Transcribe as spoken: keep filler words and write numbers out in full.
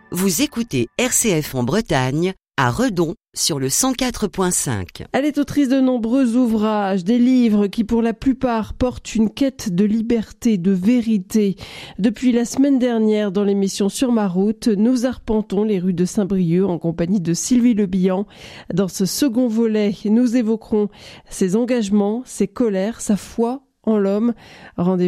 Vous écoutez R C F en Bretagne, à Redon, sur le cent quatre virgule cinq. Elle est autrice de nombreux ouvrages, des livres qui pour la plupart portent une quête de liberté, de vérité. Depuis la semaine dernière, dans l'émission Sur ma route, nous arpentons les rues de Saint-Brieuc en compagnie de Sylvie Lebihan. Dans ce second volet, nous évoquerons ses engagements, ses colères, sa foi en l'homme. Rendez-vous